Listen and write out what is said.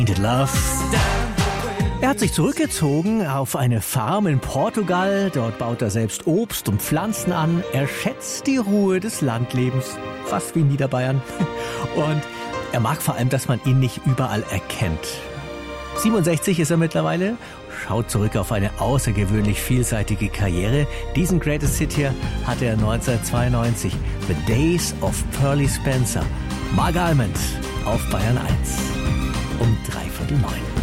Tainted Love. Er hat sich zurückgezogen auf eine Farm in Portugal. Dort baut er selbst Obst und Pflanzen an. Er schätzt die Ruhe des Landlebens, fast wie in Niederbayern. Und er mag vor allem, dass man ihn nicht überall erkennt. 67 ist er mittlerweile, schaut zurück auf eine außergewöhnlich vielseitige Karriere. Diesen Greatest Hit hier hatte er 1992, The Days of Pearly Spencer. Marc Almond auf Bayern 1 um 8:45.